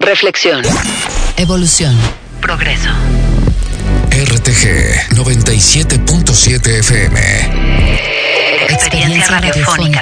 Reflexión. Evolución. Progreso. RTG 97.7 FM. Experiencia radiofónica